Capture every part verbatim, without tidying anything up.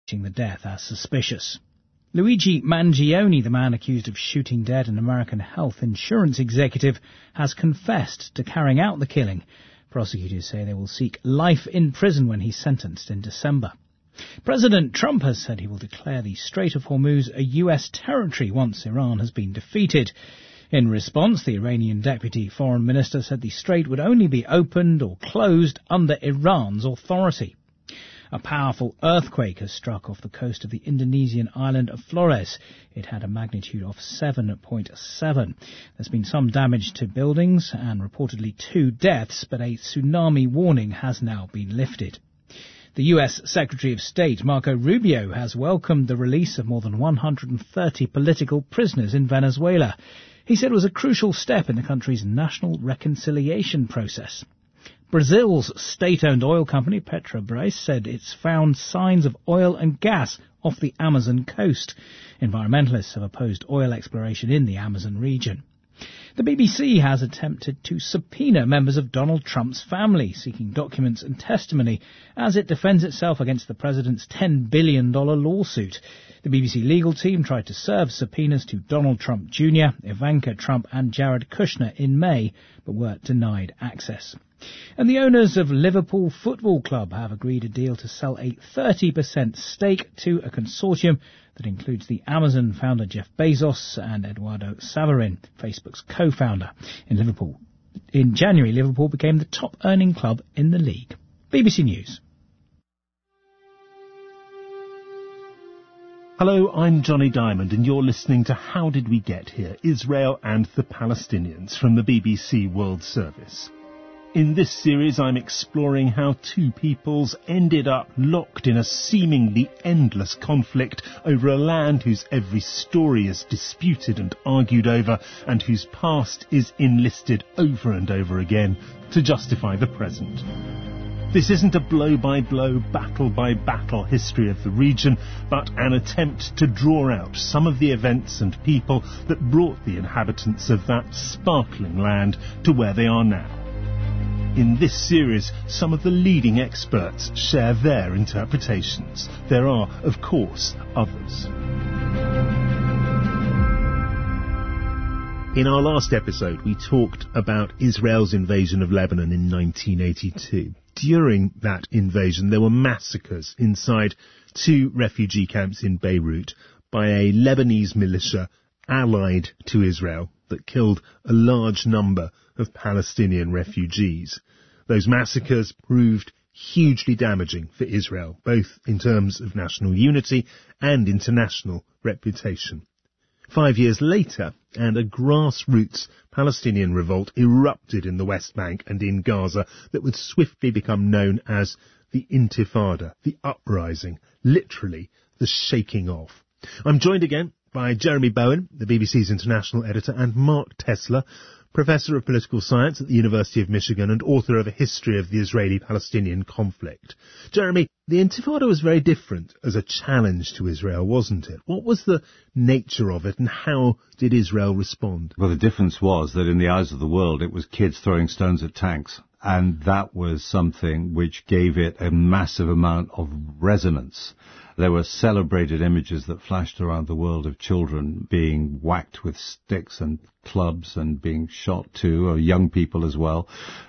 the death as suspicious. Luigi Mangione, the man accused of shooting dead an American health insurance executive, has confessed to carrying out the killing. Prosecutors say they will seek life in prison when he's sentenced in December. President Trump has said he will declare the Strait of Hormuz a U S territory once Iran has been defeated. In response, the Iranian deputy foreign minister said the strait would only be opened or closed under Iran's authority. A powerful earthquake has struck off the coast of the Indonesian island of Flores. It had a magnitude of seven point seven. There's been some damage to buildings and reportedly two deaths, but a tsunami warning has now been lifted. The U S Secretary of State, Marco Rubio, has welcomed the release of more than one hundred thirty political prisoners in Venezuela. He said it was a crucial step in the country's national reconciliation process. Brazil's state-owned oil company, Petrobras, said it's found signs of oil and gas off the Amazon coast. Environmentalists have opposed oil exploration in the Amazon region. The B B C has attempted to subpoena members of Donald Trump's family, seeking documents and testimony as it defends itself against the president's ten billion dollars lawsuit. The B B C legal team tried to serve subpoenas to Donald Trump Junior, Ivanka Trump and Jared Kushner in May, but were denied access. And the owners of Liverpool Football Club have agreed a deal to sell a thirty percent stake to a consortium that includes the Amazon founder Jeff Bezos and Eduardo Saverin, Facebook's co-founder. In Liverpool, in January, Liverpool became the top-earning club in the league. B B C News. Hello, I'm Johnny Diamond, and you're listening to How Did We Get Here? Israel and the Palestinians from the B B C World Service. In this series, I'm exploring how two peoples ended up locked in a seemingly endless conflict over a land whose every story is disputed and argued over, and whose past is enlisted over and over again to justify the present. This isn't a blow-by-blow, battle-by-battle history of the region, but an attempt to draw out some of the events and people that brought the inhabitants of that sparkling land to where they are now. In this series, some of the leading experts share their interpretations. There are, of course, others. In our last episode, we talked about Israel's invasion of Lebanon in nineteen eighty-two. During that invasion, there were massacres inside two refugee camps in Beirut by a Lebanese militia allied to Israel that killed a large number of Palestinian refugees. Those massacres proved hugely damaging for Israel, both in terms of national unity and international reputation. Five years later, and a grassroots Palestinian revolt erupted in the West Bank and in Gaza that would swiftly become known as the Intifada, the uprising, literally the shaking off. I'm joined again by Jeremy Bowen, the B B C's international editor, and Mark Tesler, Professor of Political Science at the University of Michigan and author of A History of the Israeli-Palestinian Conflict. Jeremy, the Intifada was very different as a challenge to Israel, wasn't it? What was the nature of it, and how did Israel respond? Well, the difference was that in the eyes of the world, it was kids throwing stones at tanks. And that was something which gave it a massive amount of resonance. There were celebrated images that flashed around the world of children being whacked with sticks and clubs and being shot too, or young people as well,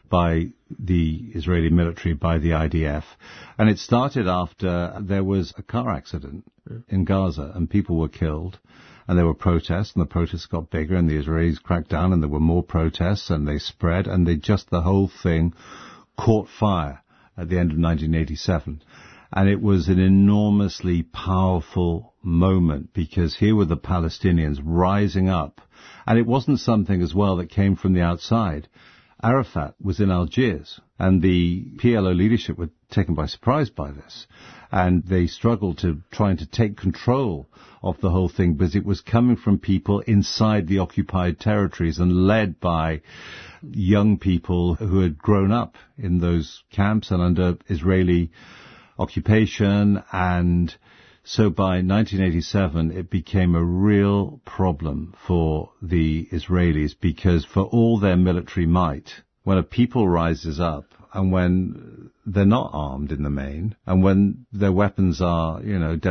by the Israeli military, by the I D F. And it started after there was a car accident in Gaza and people were killed. And there were protests, and the protests got bigger, and the Israelis cracked down, and there were more protests, and they spread, and they just, the whole thing caught fire at the end of nineteen eighty-seven. And it was an enormously powerful moment, because here were the Palestinians rising up. And it wasn't something as well that came from the outside. Arafat was in Algiers, and the P L O leadership were taken by surprise by this. And they struggled to trying to take control of the whole thing, because it was coming from people inside the occupied territories and led by young people who had grown up in those camps and under Israeli occupation. And so by nineteen eighty-seven, it became a real problem for the Israelis, because for all their military might, when a people rises up and when they're not armed in the main, and when their weapons are, you know,